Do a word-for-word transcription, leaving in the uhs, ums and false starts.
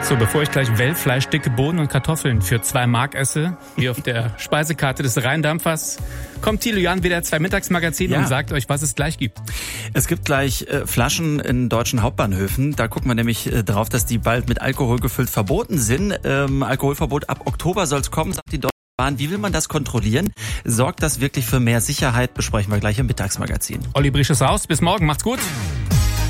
So, bevor ich gleich Wellfleisch, dicke Bohnen und Kartoffeln für zwei Mark esse, wie auf der Speisekarte des Rheindampfers, kommt Thilo Jahn wieder zwei Mittagsmagazin ja. und sagt euch, was es gleich gibt. Es gibt gleich äh, Flaschen in deutschen Hauptbahnhöfen. Da gucken wir nämlich äh, drauf, dass die bald mit Alkohol gefüllt verboten sind. Ähm, Alkoholverbot ab Oktober soll es kommen, sagt die Deutsche Bahn. Wie will man das kontrollieren? Sorgt das wirklich für mehr Sicherheit? Besprechen wir gleich im Mittagsmagazin. Olli Brisch ist raus. Bis morgen. Macht's gut.